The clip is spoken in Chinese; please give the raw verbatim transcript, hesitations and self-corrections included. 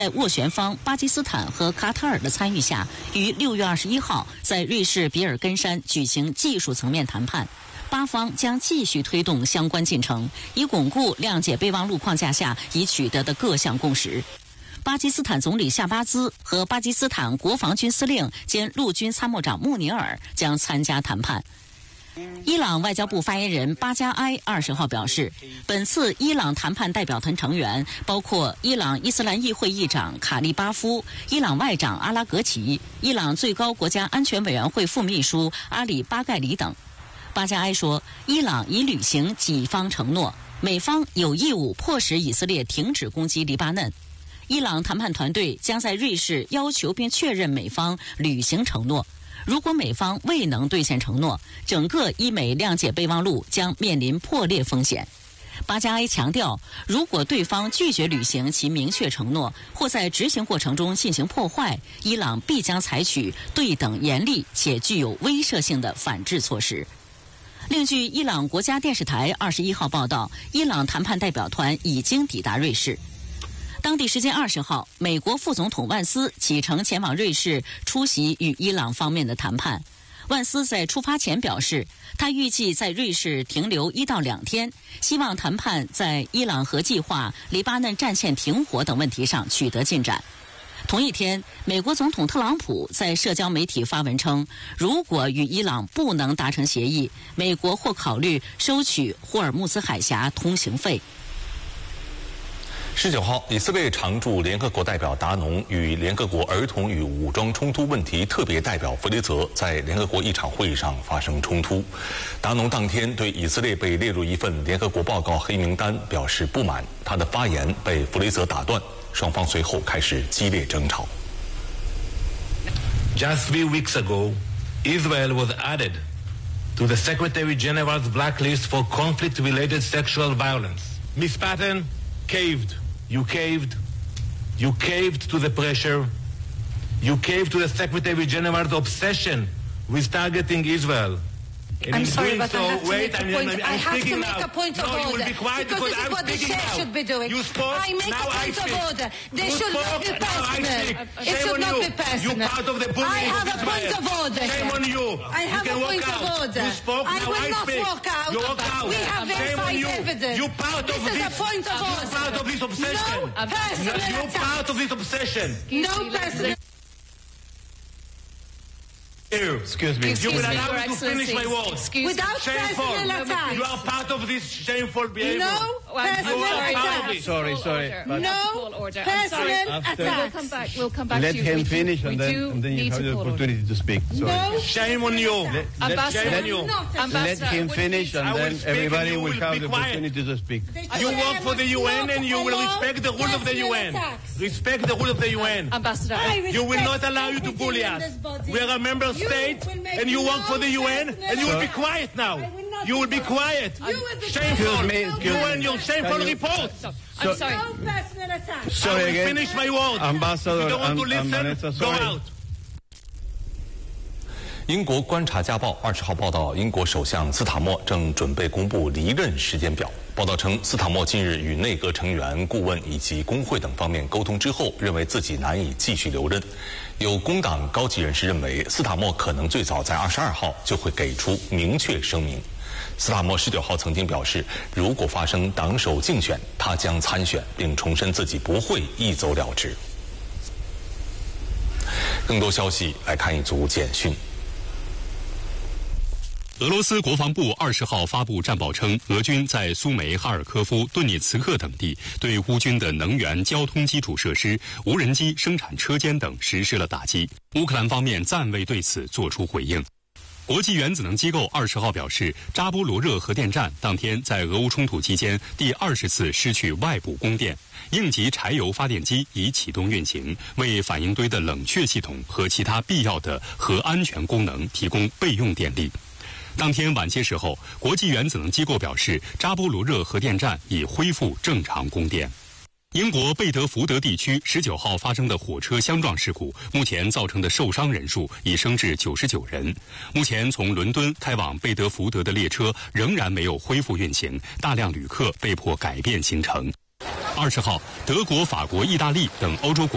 在斡旋方巴基斯坦和卡塔尔的参与下，于六月二十一号在瑞士比尔根山举行技术层面谈判。巴方将继续推动相关进程，以巩固谅解备忘录框架下已取得的各项共识。巴基斯坦总理夏巴兹和巴基斯坦国防军司令兼陆军参谋长穆尼尔将参加谈判。伊朗外交部发言人巴加埃二十号表示，本次伊朗谈判代表团成员包括伊朗伊斯兰议会议长卡利巴夫、伊朗外长阿拉格齐、伊朗最高国家安全委员会副秘书阿里巴盖里等。巴加埃说，伊朗已履行己方承诺，美方有义务迫使以色列停止攻击黎巴嫩。伊朗谈判团队将在瑞士要求并确认美方履行承诺。如果美方未能兑现承诺，整个伊美谅解备忘录将面临破裂风险。巴加埃强调，如果对方拒绝履行其明确承诺，或在执行过程中进行破坏，伊朗必将采取对等严厉且具有威慑性的反制措施。另据伊朗国家电视台二十一号报道，伊朗谈判代表团已经抵达瑞士。当地时间二十号，美国副总统万斯启程前往瑞士出席与伊朗方面的谈判。万斯在出发前表示，他预计在瑞士停留一到两天，希望谈判在伊朗核计划、黎巴嫩战线停火等问题上取得进展。同一天，美国总统特朗普在社交媒体发文称，如果与伊朗不能达成协议，美国或考虑收取霍尔木兹海峡通行费。 十九号，以色列常驻联合国代表达农与联合国儿童与武装冲突问题特别代表弗雷泽在联合国一场会议上发生冲突。达农当天对以色列被列入一份联合国报告黑名单表示不满，他的发言被弗雷泽打断，双方随后开始激烈争吵。 Just three weeks ago, Israel was added to the Secretary General's blacklist for conflict-related sexual violence. Miz Patton caved. You caved. You caved to the pressure. You caved to the Secretary General's obsession with targeting Israel. And I'm in sorry, doing but so, I have to wait, make a I'm, point. I'm, I'm I have to speaking make now. a point of no, order. You will be quiet because because this is I'm what the speaking chair now. should be doing. You spoke, I make now a I point speak. of order. This you should spoke, not be now I personal. speak. It Shame should on not you. be personal. You part of the bullying I have of a point Israel. of order. Shame on you. I have you can a point walk of out. order. You spoke, I now will I not speak. walk out. You walk out. We have Shame on verified you. evidence. You part this of is this. a point of order. You part of this obsession. No personal You attack. part of this obsession. No personal. Excuse me. Excuse you will me, allow Your me to finish my words. Excuse Without shameful. personal attack. You are part of this shameful behavior. No personal attack. Sorry, sorry. No personal attack. We'll come back. We'll come back Let to you. him we finish do, and we then, do and then you need have to the call opportunity order. to speak. Sorry. No. Shame on you. Let, let, Ambassador, let, you. let Ambassador, him would finish you- and I will then speak everybody and you will will have be the quiet. opportunity to speak. You work for the U N and you will respect the rules of the U N. Respect the rules of the U N. Ambassador, You will not allow you to bully us. We are a member state and you work for the U N and you will be quiet now. You will be quiet. Shameful. Excuse me, excuse You me. and your shameful Can you- reports. I'm sorry. No personal attack. Sorry I will again. finish my words. Ambassador If you don't want to and- and listen, Vanessa, go sorry. out. 英国观察家报二十号报道，英国首相斯塔默正准备公布离任时间表。报道称，斯塔默近日与内阁成员、顾问以及工会等方面沟通之后，认为自己难以继续留任。有工党高级人士认为，斯塔默可能最早在二十二号就会给出明确声明。斯塔默十九号曾经表示，如果发生党首竞选，他将参选，并重申自己不会一走了之。更多消息来看一组简讯。 俄罗斯国防部二十号发布战报称，俄军在苏梅、哈尔科夫、顿涅茨克等地对乌军的能源、交通基础设施、无人机生产车间等实施了打击。乌克兰方面暂未对此作出回应。国际原子能机构二十号表示，扎波罗热核电站当天在俄乌冲突期间第二十次失去外部供电，应急柴油发电机已启动运行，为反应堆的冷却系统和其他必要的核安全功能提供备用电力。当天晚些时候，国际原子能机构表示，扎波罗热核电站已恢复正常供电。英国贝德福德地区十九号发生的火车相撞事故，目前造成的受伤人数已升至九十九人。目前从伦敦开往贝德福德的列车仍然没有恢复运行，大量旅客被迫改变行程。二十号，德国、法国、意大利等欧洲国